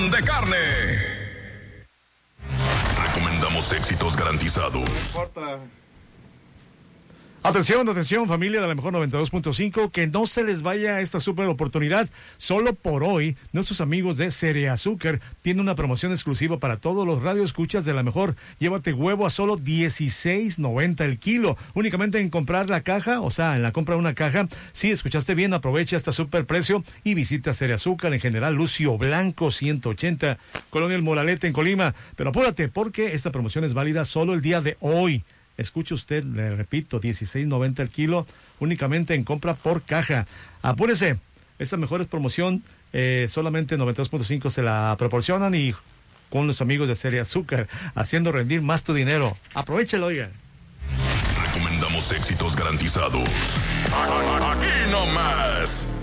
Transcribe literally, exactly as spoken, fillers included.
Corazón de Carne. Recomendamos éxitos garantizados. No importa. Atención, atención, familia de la mejor noventa y dos punto cinco, que no se les vaya esta super oportunidad. Solo por hoy, nuestros amigos de Cereazúcar tienen una promoción exclusiva para todos los radioescuchas de la mejor. Llévate huevo a solo dieciséis noventa el kilo. Únicamente en comprar la caja, o sea, en la compra de una caja. Si escuchaste bien, aprovecha este super precio y visita Cereazúcar en General Lucio Blanco ciento ochenta, Colonia El Moralete en Colima. Pero apúrate, porque esta promoción es válida solo el día de hoy. Escuche usted, le repito, dieciséis noventa el kilo, únicamente en compra por caja. Apúrese, esta mejor es promoción, eh, solamente noventa y dos punto cinco se la proporcionan y con los amigos de Cereazúcar, haciendo rendir más tu dinero. Aprovechelo, oiga. Recomendamos éxitos garantizados. Aquí nomás.